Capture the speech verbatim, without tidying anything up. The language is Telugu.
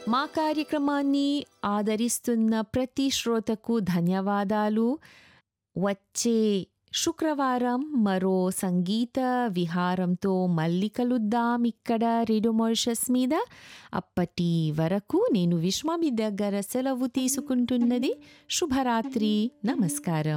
మా కార్యక్రమాన్ని ఆదరిస్తున్న ప్రతి శ్రోతకు ధన్యవాదాలు. వచ్చే శుక్రవారం మరో సంగీత విహారంతో మళ్ళీ కలుద్దాం ఇక్కడ రేడియో మారిషస్ మీద. అప్పటి వరకు నేను విశ్వ మీ దగ్గర సెలవు తీసుకుంటున్నది. శుభరాత్రి, నమస్కారం.